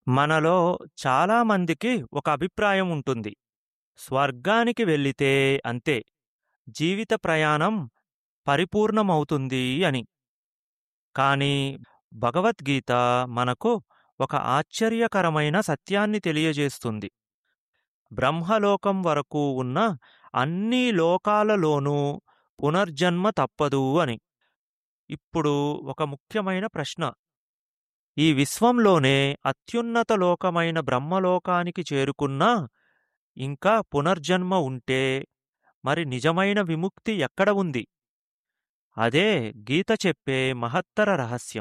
మనలో చాలామందికి ఒక అభిప్రాయం ఉంటుంది. స్వర్గానికి వెళ్ళితే అంతే, జీవిత ప్రయాణం పరిపూర్ణమవుతుంది అని. కానీ భగవద్గీత మనకు ఒక ఆశ్చర్యకరమైన సత్యాన్ని తెలియజేస్తుంది. బ్రహ్మలోకం వరకు ఉన్న అన్ని లోకాలలోనూ పునర్జన్మ తప్పదు అని. ఇప్పుడు ఒక ముఖ్యమైన ప్రశ్న. ఈ విశ్వంలోనే అత్యున్నత లోకమైన బ్రహ్మలోకానికి చేరుకున్నా ఇంకా పునర్జన్మ ఉంటే మరి నిజమైన విముక్తి ఎక్కడ ఉంది? అదే గీత చెప్పే మహత్తర రహస్యం.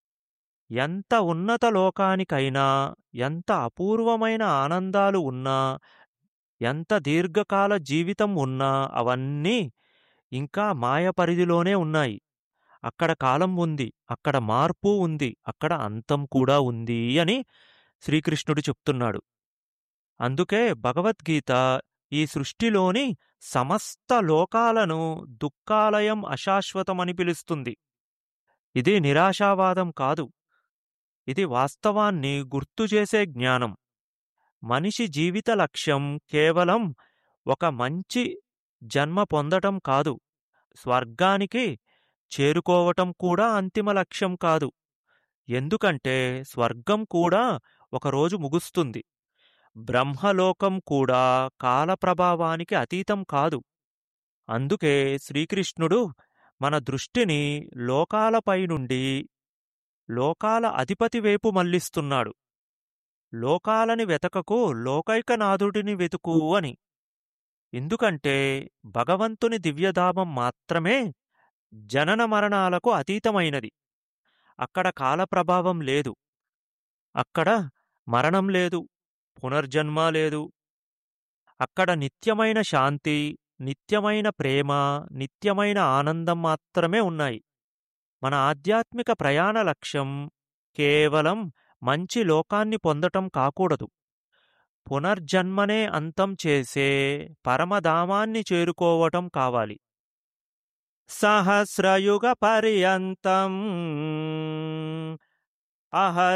ఎంత ఉన్నత లోకానికైనా, ఎంత అపూర్వమైన ఆనందాలు ఉన్నా, ఎంత దీర్ఘకాల జీవితం ఉన్నా అవన్నీ ఇంకా మాయ పరిధిలోనే ఉన్నాయి. అక్కడ కాలం ఉంది, అక్కడ మార్పు ఉంది, అక్కడ అంతం కూడా ఉంది అని శ్రీకృష్ణుడు చెప్తున్నాడు. అందుకే భగవద్గీత ఈ సృష్టిలోని సమస్త లోకాలను దుఃఖాలయం అశాశ్వతమని పిలుస్తుంది. ఇది నిరాశావాదం కాదు. ఇది వాస్తవాన్ని గుర్తుచేసే జ్ఞానం. మనిషి జీవిత లక్ష్యం కేవలం ఒక మంచి జన్మ పొందటం కాదు. స్వర్గానికి చేరుకోవటం కూడా అంతిమ లక్ష్యం కాదు. ఎందుకంటే స్వర్గం కూడా ఒకరోజు ముగుస్తుంది. బ్రహ్మలోకం కూడా కాలప్రభావానికి అతీతం కాదు. అందుకే శ్రీకృష్ణుడు మన దృష్టిని లోకాలపై నుండి లోకాల అధిపతి వైపు మళ్లిస్తున్నాడు. లోకాలని వెతకకు, లోకైకనాథుడిని వెతుకు అని. ఎందుకంటే భగవంతుని దివ్యధామం మాత్రమే జనన మరణాలకు అతీతమైనది. అక్కడ కాలప్రభావం లేదు. అక్కడ మరణం లేదు, పునర్జన్మ లేదు. అక్కడ నిత్యమైన శాంతి, నిత్యమైన ప్రేమ, నిత్యమైన ఆనందం మాత్రమే ఉన్నాయి. మన ఆధ్యాత్మిక ప్రయాణ లక్ష్యం కేవలం మంచి లోకాన్ని పొందటం కాకూడదు. పునర్జన్మనే అంతం చేసే పరమధామాన్ని చేరుకోవటం కావాలి. సహస్రయుగ పర్యంతం